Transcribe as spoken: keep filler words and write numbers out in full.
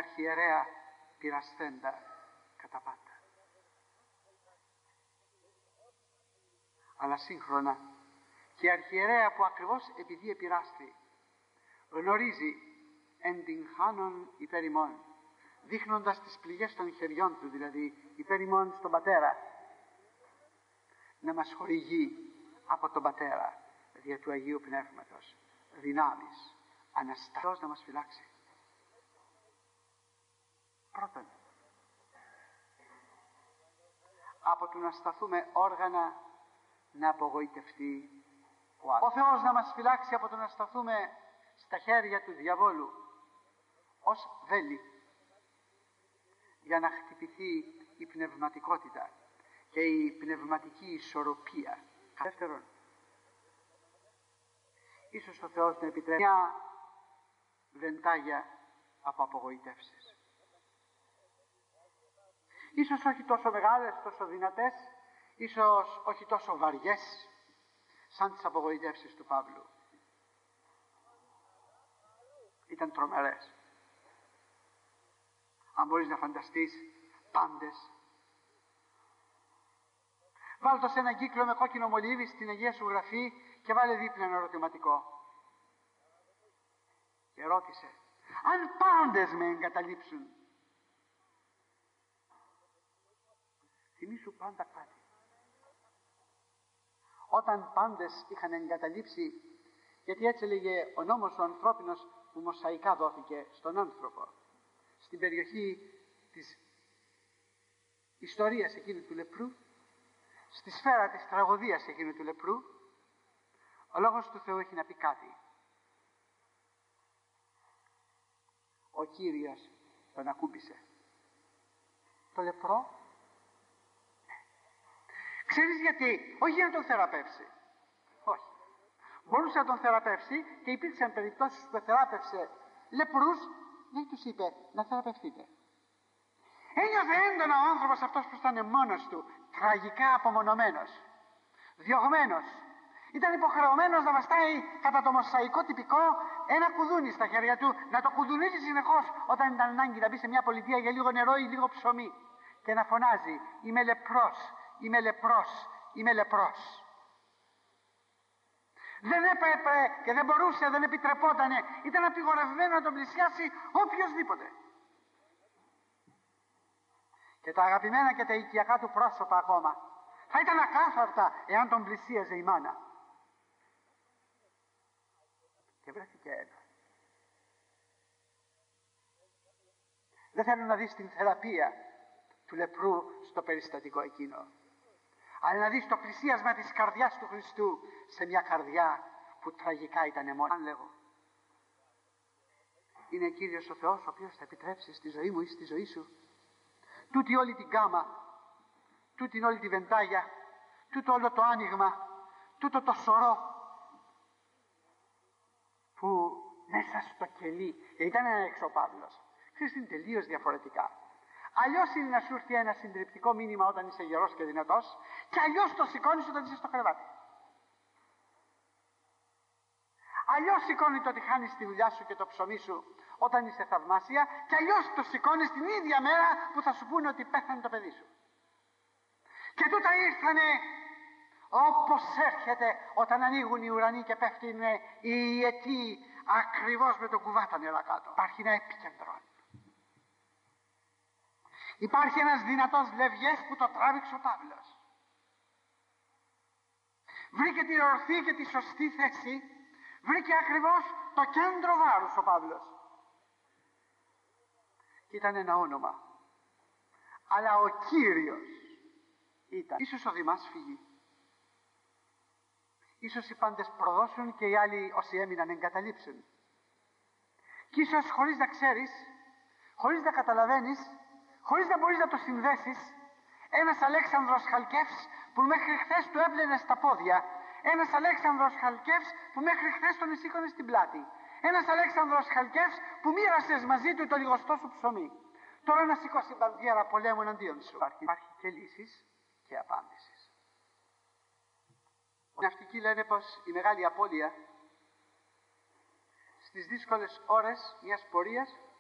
αρχιερέα πειρασθέντα κατά πάντα. Αλλά σύγχρονα και η αρχιερέα που ακριβώς επειδή επειράστη γνωρίζει εν την χάνον υπέρ ημών, δείχνοντας τις πληγές των χεριών του, δηλαδή υπέρ ημών στον Πατέρα, να μας χορηγεί από τον Πατέρα δια του Αγίου Πνεύματος δυνάμεις αναστατός να μας φυλάξει. Πρώτον, από του να σταθούμε όργανα να απογοητευτεί ο άλλος. Ο Θεός να μας φυλάξει από το να σταθούμε στα χέρια του διαβόλου ως βέλη για να χτυπηθεί η πνευματικότητα και η πνευματική ισορροπία. Δεύτερον, ίσως ο Θεός να επιτρέπει μια βεντάγια από απογοητεύσεις. Ίσως όχι τόσο μεγάλες, τόσο δυνατές, ίσως όχι τόσο βαριές σαν τις απογοητεύσεις του Παύλου. Ήταν τρομερές. Αν μπορείς να φανταστείς πάντες. Βάλ' το σε έναν κύκλο με κόκκινο μολύβι στην Αγία Σου Γραφή και βάλε δίπλα ένα ερωτηματικό. Και ρώτησε, αν πάντες με εγκαταλείψουν, θυμήσου πάντα κάτι. Όταν πάντες είχαν εγκαταλείψει, γιατί έτσι έλεγε ο νόμος ο ανθρώπινος που μοσαϊκά δόθηκε στον άνθρωπο, στην περιοχή της ιστορίας εκείνου του λεπρού, στη σφαίρα της τραγωδίας εκείνου του λεπρού, ο λόγος του Θεού έχει να πει κάτι. Ο Κύριος τον ακούμπησε. Το λεπρό. Ξέρεις γιατί? Όχι για να τον θεραπεύσει. Όχι. Μπορούσε να τον θεραπεύσει και υπήρξαν περιπτώσεις που θεράπευσε λεπρούς, δεν τους είπε να θεραπευτείτε. Ένιωθε έντονα ο άνθρωπος αυτός που ήταν μόνος του, τραγικά απομονωμένος, διωγμένος. Ήταν υποχρεωμένος να βαστάει κατά το μοσαϊκό τυπικό ένα κουδούνι στα χέρια του, να το κουδουνίζει συνεχώς όταν ήταν ανάγκη να μπει σε μια πολιτεία για λίγο νερό ή λίγο ψωμί και να φωνάζει, είμαι λεπρός, είμαι λεπρός, είμαι λεπρός. Δεν έπρεπε και δεν μπορούσε, δεν επιτρεπότανε, ήταν απειγορευμένο να τον πλησιάσει οποιοσδήποτε. Και τα αγαπημένα και τα οικιακά του πρόσωπα ακόμα θα ήταν ακάθαρτα εάν τον πλησίαζε η μάνα. Και βρέθηκε ένα. Δεν θέλω να δεις την θεραπεία του λεπρού στο περιστατικό εκείνο, αλλά να δεις το πλησίασμα της καρδιάς του Χριστού σε μια καρδιά που τραγικά ήταν μόνη. Αν λέγω, είναι Κύριος ο Θεός ο οποίος θα επιτρέψει στη ζωή μου ή στη ζωή σου τούτη όλη την γάμα, τούτη όλη τη βεντάγια, τούτο όλο το άνοιγμα, τούτο το σωρό που μέσα στο κελί, και ήταν ένα έξω ο Παύλος, ξέρεις, είναι τελείως διαφορετικά. Αλλιώς είναι να σου έρθει ένα συντριπτικό μήνυμα όταν είσαι γερός και δυνατός, και αλλιώς το σηκώνεις όταν είσαι στο κρεβάτι. Αλλιώς σηκώνει το ότι χάνεις τη δουλειά σου και το ψωμί σου όταν είσαι θαυμάσια, και αλλιώς το σηκώνεις την ίδια μέρα που θα σου πούνε ότι πέθανε το παιδί σου. Και τούτα ήρθανε όπως έρχεται όταν ανοίγουν οι ουρανοί και πέφτουν οι ιετοί ακριβώς με τον κουβά τα νερά κάτω. Υπάρχει ένα επίκεντρο. Υπάρχει ένας δυνατός λευγές που το τράβηξε ο Παύλος. Βρήκε την ορθή και τη σωστή θέση, βρήκε ακριβώς το κέντρο βάρους ο Παύλος. Και ήταν ένα όνομα. Αλλά ο Κύριος ήταν. Ίσως ο Δημάς φύγει. Ίσως οι πάντες προδώσουν και οι άλλοι όσοι έμειναν εγκαταλείψουν. Και ίσως χωρίς να ξέρεις, χωρίς να καταλαβαίνεις, χωρίς να μπορείς να το συνδέσεις, ένας Αλέξανδρος Χαλκεύς που μέχρι χθες του έπλαινε στα πόδια, ένας Αλέξανδρος Χαλκεύς που μέχρι χθες τον εισήκωνε στην πλάτη, ένας Αλέξανδρος Χαλκεύς που μοίρασες μαζί του το λιγοστό σου ψωμί, τώρα να σηκώσει μπανδιέρα πολέμου εναντίον σου. Υπάρχει, υπάρχει και λύσεις και απάντησης. Οι ναυτικοί λένε πως η μεγάλη απώλεια στις δύσκολες ώρες μιας πορείας